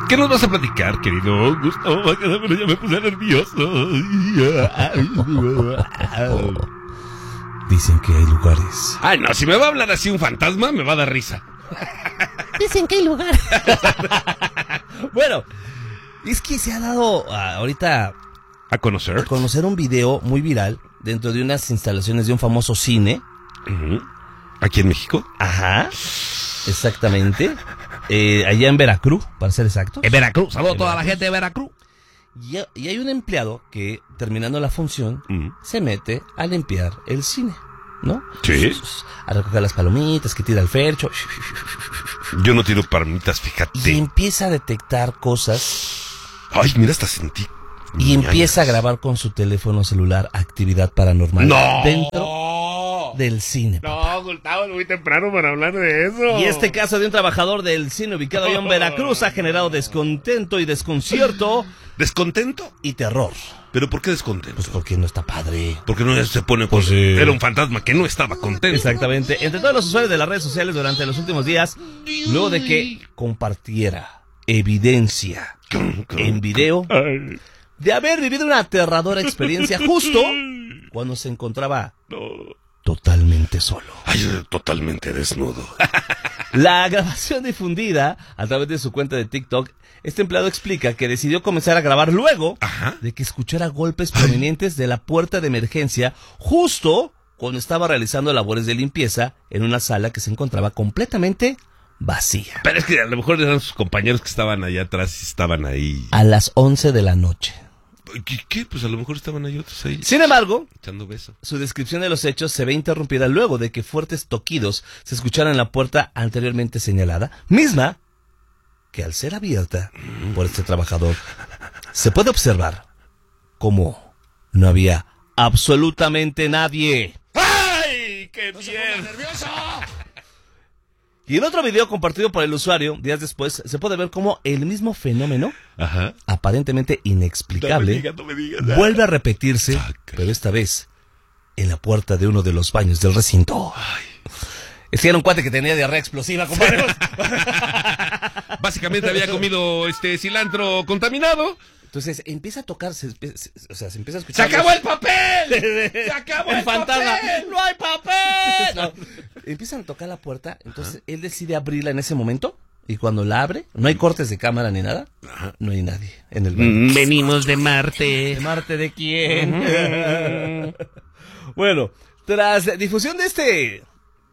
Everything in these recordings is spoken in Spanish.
¿Qué nos vas a platicar, querido Gustavo? Ya me puse nervioso. Dicen que hay lugares. Ay, no, si me va a hablar así un fantasma, me va a dar risa. Dicen que hay lugares. Bueno, es que se ha dado ahorita ¿A conocer? a conocer un video muy viral dentro de unas instalaciones de un famoso cine. ¿Aquí en México? Ajá, exactamente. Allá en Veracruz, para ser exactos. En Veracruz. Saludos a toda la gente de Veracruz. Y hay un empleado que, terminando la función, se mete a limpiar el cine, ¿no? Sí. A recoger las palomitas, que tira el fercho. Yo no tiro palomitas, fíjate. Y empieza a detectar cosas. Ay, mira, hasta sentí. Y empieza a grabar con su teléfono celular actividad paranormal. ¡No! Dentro del cine. No, Gustavo, es muy temprano para hablar de eso. Y este caso de un trabajador del cine ubicado allá en Veracruz ha generado descontento y desconcierto. ¿Descontento? Y terror. ¿Pero por qué descontento? Pues porque no está padre. Porque no se pone pues era un fantasma que no estaba contento. Exactamente. Entre todos los usuarios de las redes sociales durante los últimos días, luego de que compartiera evidencia en video de haber vivido una aterradora experiencia justo cuando se encontraba totalmente solo. Ay, totalmente desnudo. La grabación difundida a través de su cuenta de TikTok, este empleado explica que decidió comenzar a grabar luego de que escuchara golpes provenientes de la puerta de emergencia justo cuando estaba realizando labores de limpieza en una sala que se encontraba completamente vacía. Pero es que a lo mejor eran sus compañeros que estaban allá atrás y estaban ahí. A las 11 de la noche. ¿Qué? Pues a lo mejor estaban ahí otros ahí. Sin embargo, echando beso. Su descripción de los hechos se ve interrumpida luego de que fuertes toquidos se escucharan en la puerta anteriormente señalada, misma que al ser abierta por este trabajador, se puede observar cómo no había absolutamente nadie. ¡Ay, qué bien! Y en otro video compartido por el usuario, días después, se puede ver cómo el mismo fenómeno, aparentemente inexplicable, no me digas, vuelve a repetirse, pero esta vez en la puerta de uno de los baños del recinto. Ay. Es que era un cuate que tenía diarrea explosiva, compadre. Básicamente había comido cilantro contaminado. Entonces empieza a tocar, se empieza a escuchar. ¡Se acabó el papel! ¡Se acabó el fantasma! papel! ¡No hay papel! No. Empiezan a tocar la puerta, entonces él decide abrirla en ese momento. Y cuando la abre, no hay cortes de cámara ni nada. No hay nadie en el baño. Venimos de Marte. ¿De Marte de quién? Bueno, tras difusión de este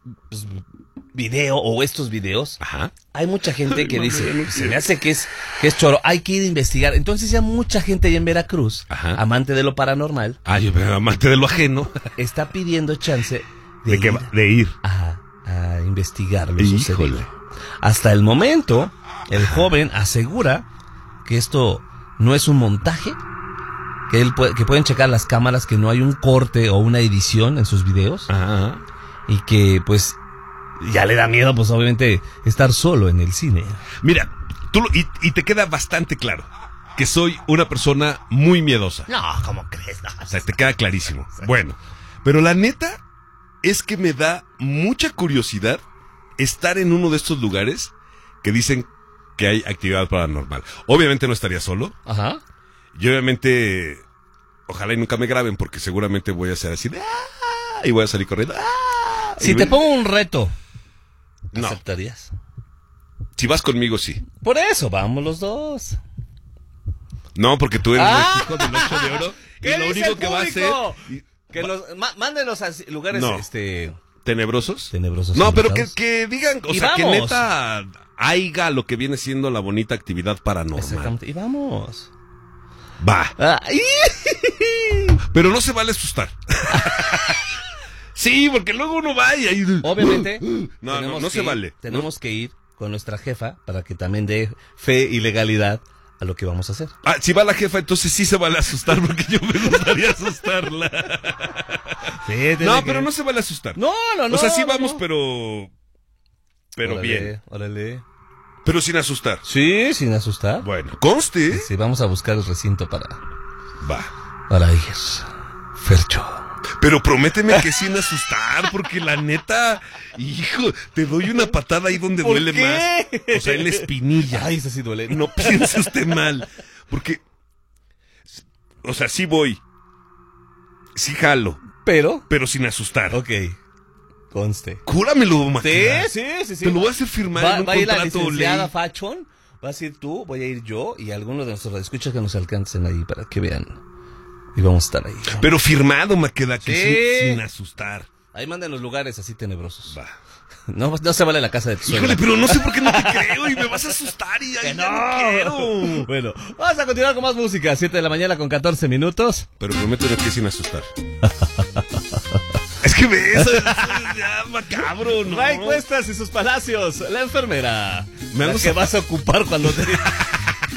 video o estos videos, hay mucha gente que dice, se me hace que es choro, hay que ir a investigar. Entonces ya mucha gente allá en Veracruz, amante de lo paranormal, amante de lo ajeno, está pidiendo chance de ir a investigar lo sucedido. Hasta el momento, el joven asegura que esto no es un montaje, que pueden checar las cámaras, que no hay un corte o una edición en sus videos, y que pues ya le da miedo, pues obviamente, estar solo en el cine. Mira, y te queda bastante claro que soy una persona muy miedosa. No, ¿cómo crees? No. O sea, te queda clarísimo. Bueno, pero la neta es que me da mucha curiosidad estar en uno de estos lugares que dicen que hay actividad paranormal. Obviamente no estaría solo. Y obviamente, ojalá y nunca me graben, porque seguramente voy a ser así de y voy a salir corriendo. Si te pongo un reto, no. ¿aceptarías? Si vas conmigo, sí. Por eso, vamos los dos. No, porque tú eres el hijo del 8 de oro. ¿Qué y lo único que va a hacer... Que mándenos a lugares ¿Tenebrosos? Tenebrosos. No, pero que digan, o y sea, vamos. que neta haiga lo que viene siendo la bonita actividad paranormal. Exactamente, y vamos. Va. Pero no se vale asustar. Sí, porque luego uno va y ahí... Obviamente, no se vale. Tenemos que ir con nuestra jefa para que también dé fe y legalidad a lo que vamos a hacer. Si va la jefa, entonces sí se vale asustar, porque yo me gustaría asustarla. Sí, pero no se vale asustar. No. O sea, sí vamos, pero órale, bien. Órale. Pero sin asustar. Sí, sin asustar. Bueno, conste. Sí, vamos a buscar el recinto para Va. ir. Fercho. Pero prométeme que sin asustar, porque la neta, hijo, te doy una patada ahí donde duele más. O sea, en la espinilla. Ay, eso sí duele. No piense usted mal. Porque, o sea, sí voy. Sí jalo. Pero sin asustar. Ok. Conste. Cúramelo, Maqueda. Sí. Te lo voy a hacer firmar en un va a ir la contrato licenciada ley. Fachon, vas a ir tú, voy a ir yo y algunos de nuestros escuchas que nos alcancen ahí para que vean. Y vamos a estar ahí. Pero firmado, Maqueda, que Sí. sin asustar. Ahí mandan los lugares así tenebrosos. Va. No se vale la casa de tu suegra. Híjole, pero no sé por qué no te creo y me vas a asustar y ya no quiero. Bueno, vamos a continuar con más música. 7 de la mañana con 14 minutos. Pero prométeme que sin asustar. Es que ves, eso es ya macabro, ¿no? Ray Cuestas y sus palacios. La enfermera. Me la ando que vas a ocupar cuando te...